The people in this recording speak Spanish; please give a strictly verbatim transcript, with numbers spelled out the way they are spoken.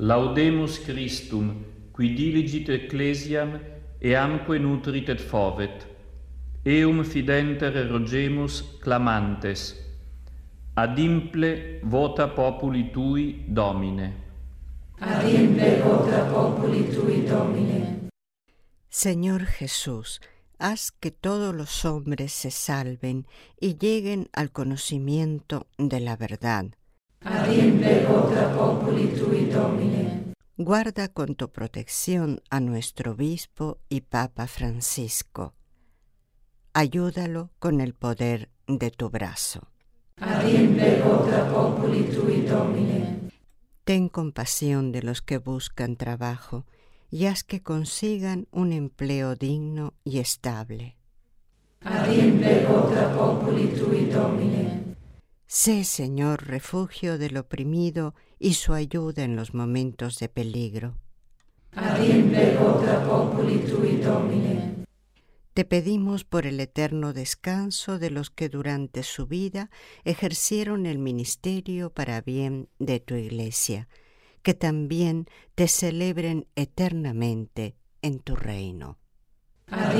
Laudemus Christum, qui diligit ecclesiam eamque nutrit et fovet. Eum fidenter rogemus clamantes. Adimple vota populi tui, Domine. Adimple vota populi tui, Domine. Señor Jesús, haz que todos los hombres se salven y lleguen al conocimiento de la verdad. Adimple vota populi tui, Domine. Guarda con tu protección a nuestro obispo y Papa Francisco. Ayúdalo con el poder de tu brazo. Adimple vota populi tui, Domine. Ten compasión de los que buscan trabajo y haz que consigan un empleo digno y estable. Adimple vota populi tui, Domine. Sé, Señor, refugio del oprimido y su ayuda en los momentos de peligro. Adimple vota populi tui, Domine. Te pedimos por el eterno descanso de los que durante su vida ejercieron el ministerio para bien de tu Iglesia, que también te celebren eternamente en tu reino. Adimple